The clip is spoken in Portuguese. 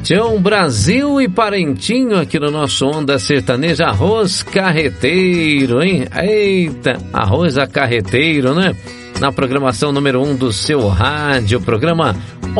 Tião Brasil e Parentinho aqui no nosso Onda Sertaneja. Arroz carreteiro, hein? Eita, arroz a carreteiro, né? Na programação número 1 do seu rádio, programa